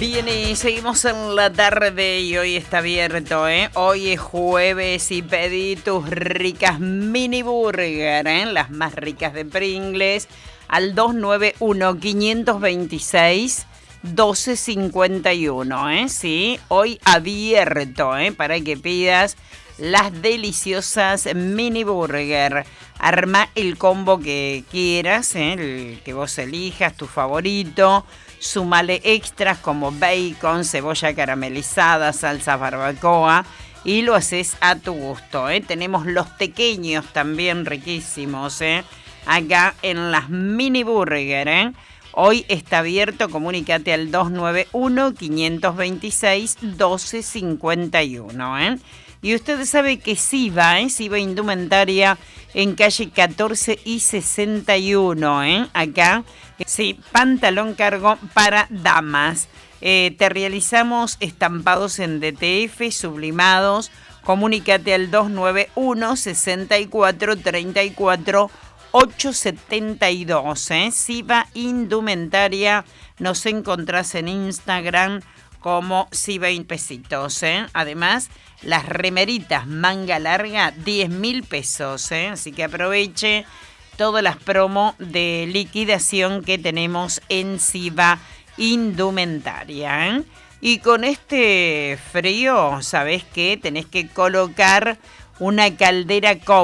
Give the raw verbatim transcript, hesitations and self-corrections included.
Bien, y seguimos en la tarde y hoy está abierto, ¿eh? Hoy es jueves y pedí tus ricas mini burger, ¿eh? Las más ricas de Pringles, al dos nueve uno, cinco dos seis, uno dos cinco uno, ¿eh? Sí, hoy abierto, ¿eh? Para que pidas las deliciosas mini burger. Arma el combo que quieras, ¿eh? El que vos elijas, tu favorito. Sumale extras como bacon, cebolla caramelizada, salsa barbacoa y lo haces a tu gusto, ¿eh? Tenemos los pequeños también riquísimos, ¿eh? Acá en las mini burger, ¿eh? Hoy está abierto, comunícate al dos nueve uno, cinco dos seis, uno dos cinco uno, ¿eh? Y usted sabe que Siva, ¿eh? Siva Indumentaria en calle catorce y sesenta y uno, ¿eh? Acá, sí, pantalón cargo para damas. Eh, te realizamos estampados en D T F, sublimados. Comunícate al dos nueve uno, sesenta y cuatro, treinta y cuatro, ochocientos setenta y dos, ¿eh? Siva Indumentaria, nos encontrás en Instagram como si veinte pesitos, ¿eh? Además, las remeritas manga larga, diez mil pesos, ¿eh? Así que aproveche todas las promos de liquidación que tenemos en Siva Indumentaria, ¿eh? Y con este frío, ¿sabés qué? Tenés que colocar una caldera con